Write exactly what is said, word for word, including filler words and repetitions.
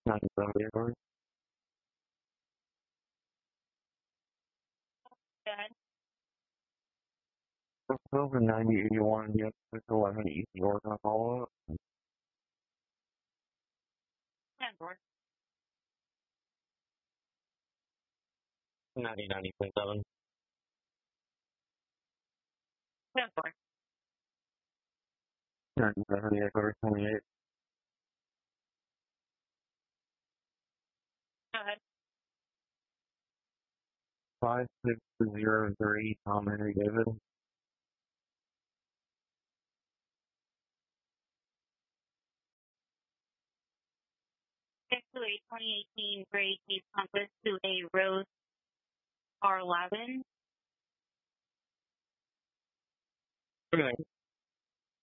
ninety-seven Airport. Over ninety eighty-one, yes, six eleven East York on follow up. ninety ninety point seven. ninety-seven Airport twenty-eight. five six zero three Tom Henry David. twenty eighteen Great East Compass to a Rose R eleven. Okay.